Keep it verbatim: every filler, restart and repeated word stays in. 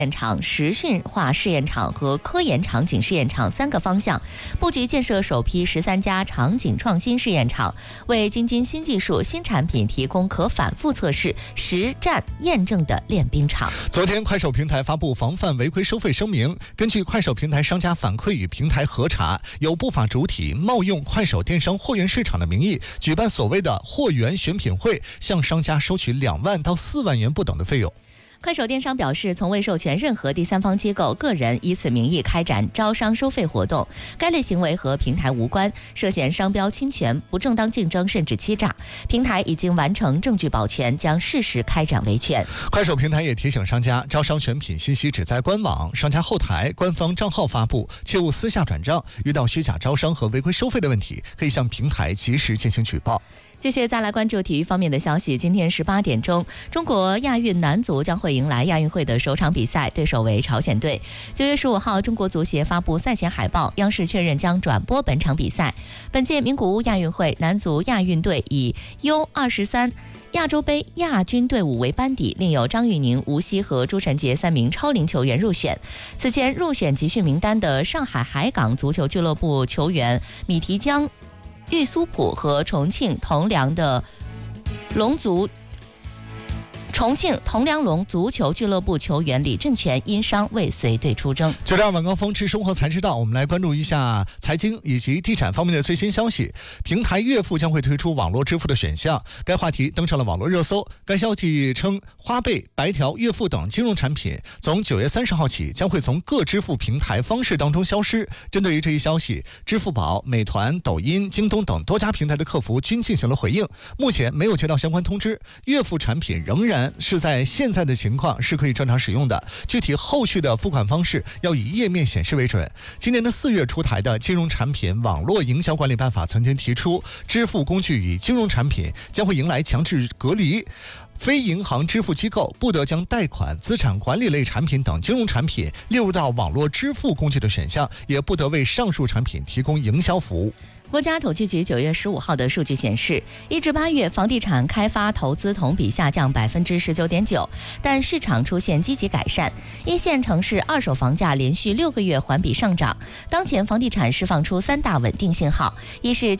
验场、实训化试验场和科研场景试验场三个方向，布局建设首批十三家场景创新试验场，为京津新技术、新产品提供可反复测试、实战验证的练兵场。 昨天，快手平台发布防范违规收费声明。根据快手平台商家反馈与平台核查，有不法主体冒用快手电商货源市场的名义，举办所谓的货源选品会，向商家收取两万到四万元不等的费用。 快手电商表示，从未授权任何第三方机构、个人以此名义开展招商收费活动，该类行为和平台无关，涉嫌商标侵权、不正当竞争甚至欺诈。平台已经完成证据保全，将适时开展维权。 快手平台也提醒商家，招商选品信息只在官网、商家后台、官方账号发布，切勿私下转账。遇到虚假招商和违规收费的问题，可以向平台及时进行举报。 继续再来关注体育方面的消息。今天十八点钟，中国亚运男足将会迎来亚运会的首场比赛，对手为朝鲜队。九月十五号，中国足协发布赛前海报，央视确认将转播本场比赛。本届名古屋亚运会男足亚运队以 U 二十三亚洲杯亚军队伍为班底，另有张玉宁、吴曦和朱晨杰三名超龄球员入选。此前入选集训名单的上海海港足球俱乐部球员米提江、玉苏普和重庆铜梁的龙族重庆铜梁龙足球俱乐部球员李振全因伤未随队出征。 就这样，晚高峰吃生活才知道，我们来关注一下财经以及地产方面的最新消息。平台月付将会推出网络支付的选项，该话题登上了网络热搜。该消息称，花呗、白条、月付等金融产品从九月三十号起将会从各支付平台方式当中消失。针对于这一消息，支付宝、美团、抖音、京东等多家平台的客服均进行了回应，目前没有接到相关通知，月付产品仍然是在现在的情况是可以正常使用的，具体后续的付款方式要以页面显示为准。今年的四月出台的金融产品网络营销管理办法曾经提出，支付工具与金融产品将会迎来强制隔离，非银行支付机构不得将贷款、资产管理类产品等金融产品列入到网络支付工具的选项，也不得为上述产品提供营销服务。 国家统计局九月十五号的数据显示，一至八月房地产开发投资同比下降百分之十九点九，但市场出现积极改善。一线城市二手房价连续六个月环比上涨。当前房地产释放出三大稳定信号：一是